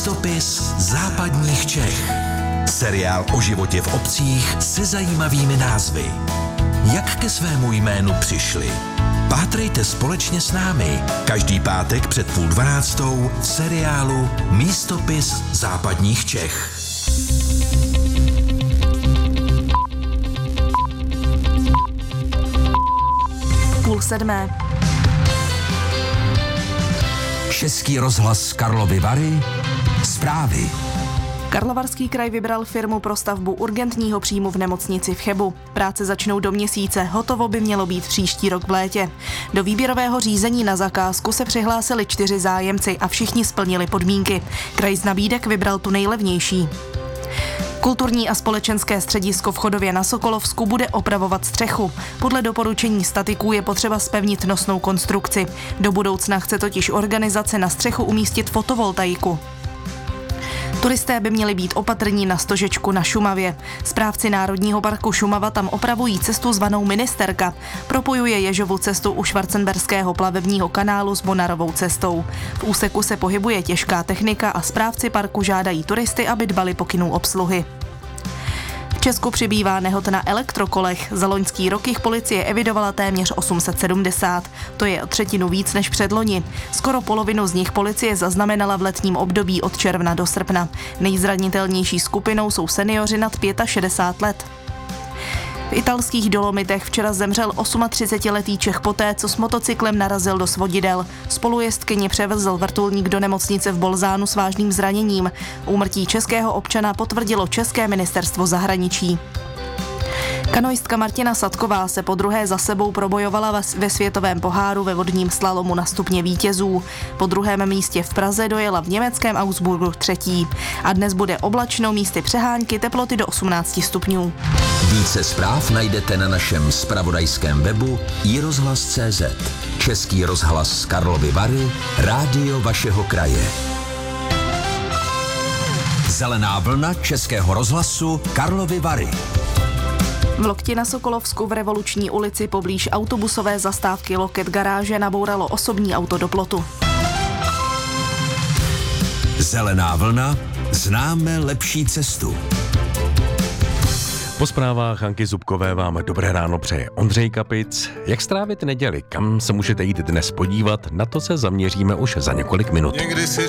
Místopis západních Čech. Seriál o životě v obcích se zajímavými názvy. Jak ke svému jménu přišli? Pátrejte společně s námi každý pátek před 11:30 v seriálu Místopis západních Čech. 6:30. Český rozhlas Karlovy Vary. Zprávy. Karlovarský kraj vybral firmu pro stavbu urgentního příjmu v nemocnici v Chebu. Práce začnou do měsíce, hotovo by mělo být příští rok v létě. Do výběrového řízení na zakázku se přihlásili 4 zájemci a všichni splnili podmínky. Kraj z nabídek vybral tu nejlevnější. Kulturní a společenské středisko v Chodově na Sokolovsku bude opravovat střechu. Podle doporučení statiků je potřeba zpevnit nosnou konstrukci. Do budoucna chce totiž organizace na střechu umístit fotovoltaiku. Turisté by měli být opatrní na Stožečku na Šumavě. Správci Národního parku Šumava tam opravují cestu zvanou Ministerka. Propojuje Ježovu cestu u Schwarzenberského plavebního kanálu s Bonarovou cestou. V úseku se pohybuje těžká technika a správci parku žádají turisty, aby dbali pokynů obsluhy. V Česku přibývá nehod na elektrokolech. Za loňský rok jich policie evidovala téměř 870. To je o 1/3 víc než předloni. Skoro polovinu z nich policie zaznamenala v letním období od června do srpna. Nejzranitelnější skupinou jsou seniori nad 65 let. V italských Dolomitech včera zemřel 38letý Čech poté, co s motocyklem narazil do svodidel. Spolujezdkyni převezl vrtulník do nemocnice v Bolzánu s vážným zraněním. Úmrtí českého občana potvrdilo České ministerstvo zahraničí. Kanoistka Martina Sadková se podruhé za sebou probojovala ve světovém poháru ve vodním slalomu na stupně vítězů. Po druhém místě v Praze dojela v německém Augsburgu 3. A dnes bude oblačno, místy přehánky, teploty do 18 stupňů. Více zpráv najdete na našem zpravodajském webu iRozhlas.cz. Český rozhlas Karlovy Vary, rádio vašeho kraje. Zelená vlna Českého rozhlasu Karlovy Vary. V Lokti na Sokolovsku v Revoluční ulici poblíž autobusové zastávky Loket garáže nabouralo osobní auto do plotu. Zelená vlna, známe lepší cestu. Po zprávách Hanky Zubkové vám dobré ráno přeje Ondřej Kapic. Jak strávit neděli? Kam se můžete jít dnes podívat? Na to se zaměříme už za několik minut. Někdy si